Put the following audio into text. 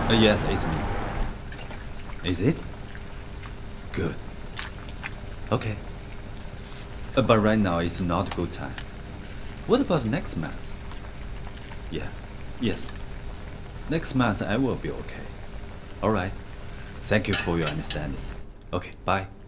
Yes, it's me. Is it? Good. Okay. But right now it's not a good time. What about next month? Yeah. Yes. Next month I will be okay. Alright. Thank you for your understanding. Okay, bye.